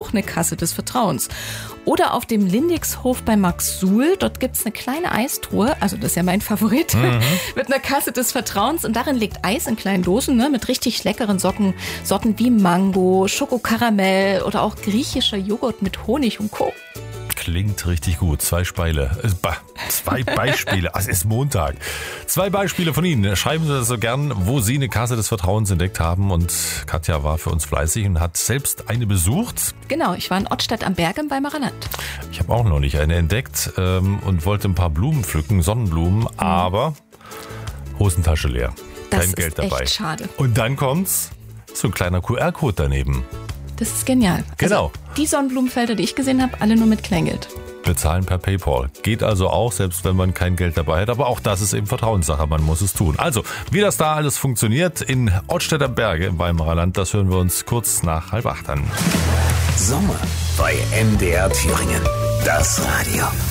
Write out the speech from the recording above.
auch eine Kasse des Vertrauens. Oder auf dem Lindixhof bei Max Suhl, dort gibt's eine kleine Eistruhe, also das ist ja mein Favorit, mit einer Kasse des Vertrauens und darin liegt Eis in kleinen Dosen, ne, mit richtig leckeren Sorten wie Mango, Schokokaramell oder auch griechischer Joghurt mit Honig und Co. Klingt richtig gut. Zwei Beispiele. Es ist Montag. 2 Beispiele von Ihnen. Schreiben Sie das so gern, wo Sie eine Kasse des Vertrauens entdeckt haben. Und Katja war für uns fleißig und hat selbst eine besucht. Genau, ich war in Ottstadt am Berg im Weimarer Land. Ich habe auch noch nicht eine entdeckt und wollte ein paar Blumen pflücken, Sonnenblumen, aber Hosentasche leer. Kein Geld dabei. Das ist echt schade. Und dann kommt's, so ein kleiner QR-Code daneben. Das ist genial. Genau. Also die Sonnenblumenfelder, die ich gesehen habe, alle nur mit Kleingeld. Bezahlen per PayPal. Geht also auch, selbst wenn man kein Geld dabei hat. Aber auch das ist eben Vertrauenssache. Man muss es tun. Also, wie das da alles funktioniert in Ottstädter Berge im Weimarer Land, das hören wir uns kurz nach 7:30 an. Sommer bei MDR Thüringen. Das Radio.